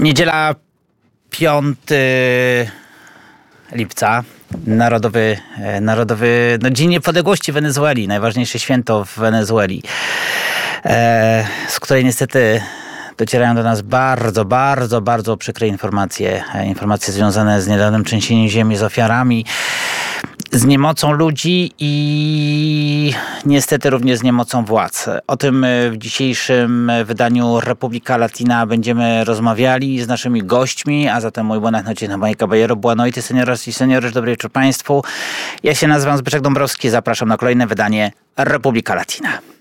Niedziela 5 lipca, Narodowy Dzień Niepodległości Wenezueli, najważniejsze święto w Wenezueli, z której niestety docierają do nas bardzo przykre informacje związane z niedawnym trzęsieniem ziemi, z ofiarami, z niemocą ludzi i niestety również z niemocą władz. O tym w dzisiejszym wydaniu Republika Latina będziemy rozmawiali z naszymi gośćmi, a zatem muy buenas noches, moje caballero, buenas noches, señoras y señores, dobry wieczór Państwu. Ja się nazywam Zbyszek Dąbrowski, zapraszam na kolejne wydanie Republika Latina.